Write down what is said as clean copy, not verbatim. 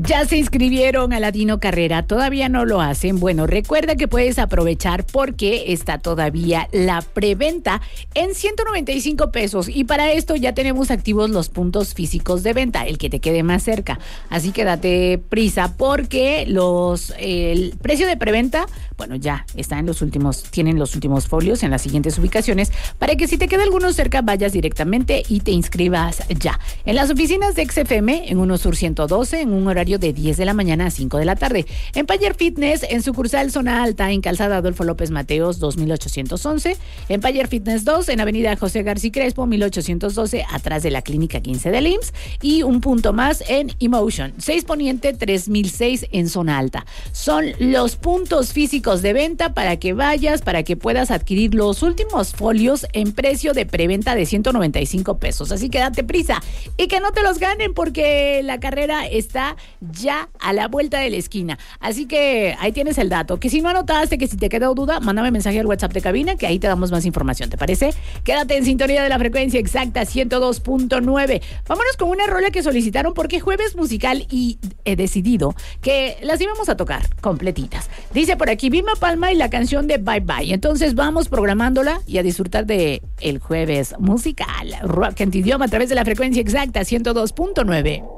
Ya se inscribieron a Latino Carrera, todavía no lo hacen. Bueno, recuerda que puedes aprovechar porque está todavía la preventa en 195 pesos y para esto ya tenemos activos los puntos físicos de venta, el que te quede más cerca. Así que date prisa porque el precio de preventa, bueno, ya está tienen los últimos folios en las siguientes ubicaciones para que si te queda alguno cerca vayas directamente y te inscribas ya. En las oficinas de XFM, en 1 Sur 112, en un horario de 10 de la mañana a 5 de la tarde. Empire Fitness, en sucursal Zona Alta, en Calzada Adolfo López Mateos, 2811. Empire Fitness 2, en Avenida José García Crespo, 1812, atrás de la Clínica 15 del IMSS. Y un punto más en Emotion, 6 Poniente 3006 en Zona Alta. Son los puntos físicos de venta para que vayas, para que puedas adquirir los últimos folios en precio de preventa de 195 pesos. Así que date prisa y que no te los ganen porque la carrera está ya a la vuelta de la esquina. Así que ahí tienes el dato. Que si no anotaste, que si te quedó duda, mándame mensaje al WhatsApp de cabina que ahí te damos más información. ¿Te parece? Quédate en sintonía de la frecuencia exacta 102.9. Vámonos con una rola que solicitaron porque jueves musical y he decidido que las íbamos a tocar completitas. Dice por aquí Vilma Palma y la canción de Bye Bye. Entonces vamos programándola y a disfrutar de el jueves musical. Rock en tu idioma a través de la frecuencia exacta 102.9.